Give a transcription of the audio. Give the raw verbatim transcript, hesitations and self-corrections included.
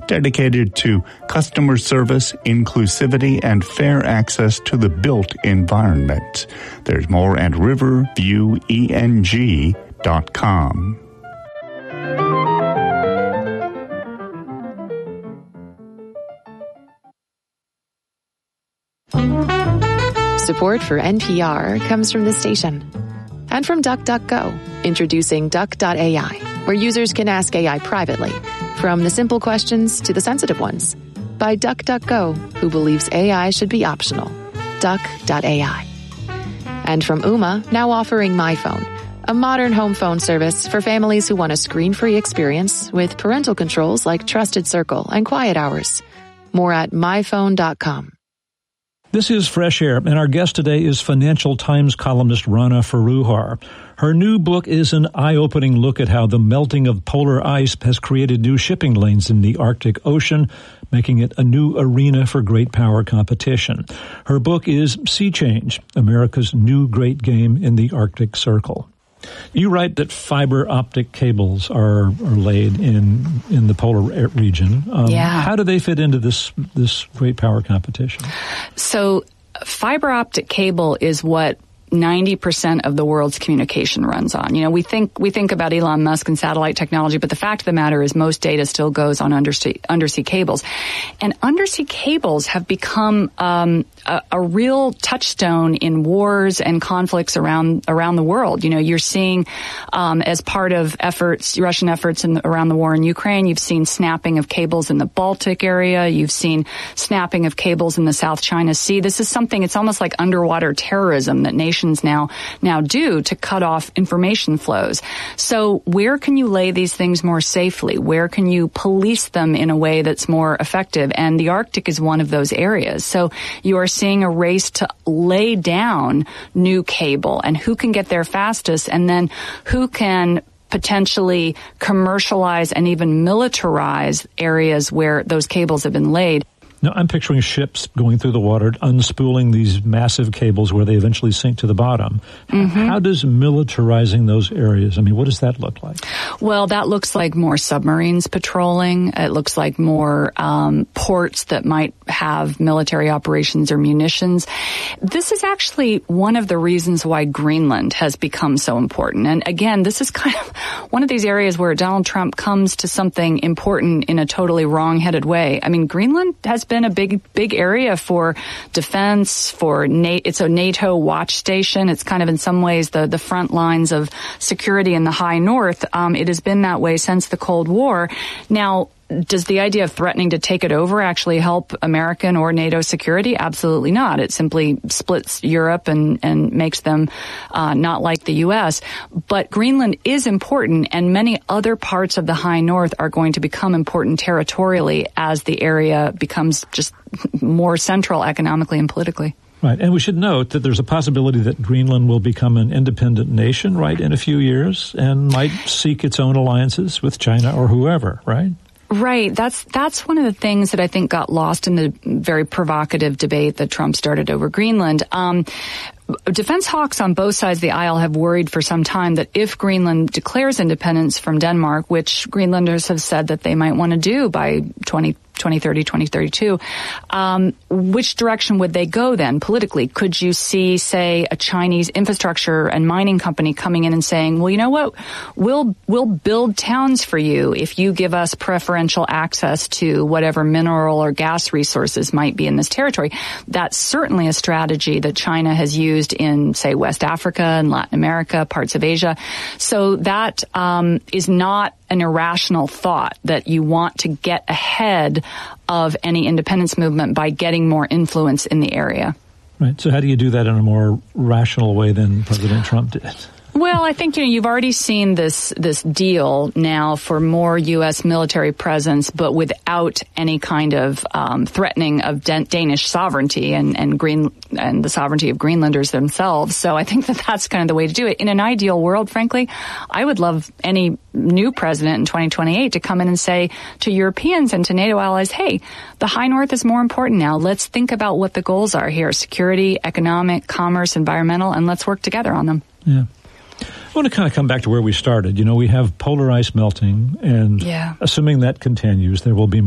dedicated to customer service, inclusivity, and fair access to the built environment. There's more at riverview E N G dot com. Support for N P R comes from this station and from DuckDuckGo, introducing Duck dot A I, where users can ask A I privately, from the simple questions to the sensitive ones, by DuckDuckGo, who believes A I should be optional. Duck dot A I. And from Ooma, now offering MyPhone, a modern home phone service for families who want a screen-free experience with parental controls like Trusted Circle and Quiet Hours. More at my phone dot com. This is Fresh Air, and our guest today is Financial Times columnist Rana Foroohar. Her new book is an eye-opening look at how the melting of polar ice has created new shipping lanes in the Arctic Ocean, making it a new arena for great power competition. Her book is Sea Change, America's New Great Game in the Arctic Circle. You write that fiber optic cables are, are laid in in the polar region. Um, yeah. How do they fit into this this great power competition? So fiber optic cable is what ninety percent of the world's communication runs on. You know, we think we think about Elon Musk and satellite technology, but the fact of the matter is most data still goes on undersea undersea cables. And undersea cables have become um, a, a real touchstone in wars and conflicts around around the world. You know, you're seeing um, as part of efforts, Russian efforts in the, around the war in Ukraine, you've seen snapping of cables in the Baltic area. You've seen snapping of cables in the South China Sea. This is something, it's almost like underwater terrorism that nations now now do to cut off information flows. So where can you lay these things more safely? Where can you police them in a way that's more effective? And the Arctic is one of those areas. So you are seeing a race to lay down new cable, and who can get there fastest, and then who can potentially commercialize and even militarize areas where those cables have been laid. Now, I'm picturing ships going through the water, unspooling these massive cables where they eventually sink to the bottom. Mm-hmm. How does militarizing those areas, I mean, what does that look like? Well, that looks like more submarines patrolling. It looks like more um, ports that might have military operations or munitions. This is actually one of the reasons why Greenland has become so important. And again, this is kind of one of these areas where Donald Trump comes to something important in a totally wrong-headed way. I mean, Greenland has been a big, big area for defense, for NATO. It's a NATO watch station. It's kind of in some ways the, the front lines of security in the high north. Um, it has been that way since the Cold War. Now, does the idea of threatening to take it over actually help American or NATO security? Absolutely not. It simply splits Europe and, and makes them uh, not like the U S. But Greenland is important, and many other parts of the high north are going to become important territorially as the area becomes just more central economically and politically. Right. And we should note that there's a possibility that Greenland will become an independent nation, right, in a few years, and might seek its own alliances with China or whoever, right? Right. That's that's one of the things that I think got lost in the very provocative debate that Trump started over Greenland. Um, defense hawks on both sides of the aisle have worried for some time that if Greenland declares independence from Denmark, which Greenlanders have said that they might want to do by twenty thirty, twenty thirty-two, um, which direction would they go then politically? Could you see, say, a Chinese infrastructure and mining company coming in and saying, well, you know what, we'll we'll build towns for you if you give us preferential access to whatever mineral or gas resources might be in this territory? That's certainly a strategy that China has used in, say, West Africa and Latin America, parts of Asia. So that um, is not an irrational thought that you want to get ahead of any independence movement by getting more influence in the area. Right. So how do you do that in a more rational way than President Trump did? Well, I think, you know, you've already seen this this deal now for more U S military presence, but without any kind of um, threatening of Dan- Danish sovereignty and, and Green and the sovereignty of Greenlanders themselves. So I think that that's kind of the way to do it. In an ideal world, frankly, I would love any new president in twenty twenty-eight to come in and say to Europeans and to NATO allies, hey, the high north is more important now. Let's think about what the goals are here: security, economic, commerce, environmental, and let's work together on them. Yeah. I want to kind of come back to where we started. You know, we have polar ice melting, and yeah. assuming that continues, there will be